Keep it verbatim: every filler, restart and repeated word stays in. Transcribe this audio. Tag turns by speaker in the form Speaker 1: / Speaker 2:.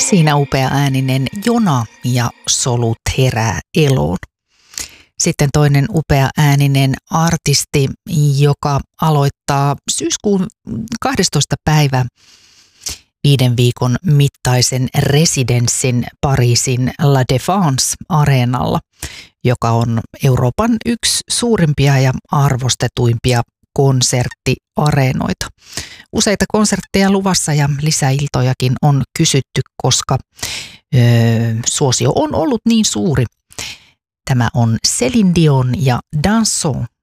Speaker 1: Siinä upea ääninen Jona ja Solut herää eloon. Sitten toinen upea ääninen artisti, joka aloittaa syyskuun kahdestoista päivä viiden viikon mittaisen residenssin Pariisin La Défense-areenalla, joka on Euroopan yksi suurimpia ja arvostetuimpia konserttiareenoita. Useita konsertteja luvassa ja lisäiltojakin on kysytty, koska öö, suosio on ollut niin suuri. Tämä on Céline Dion ja Danson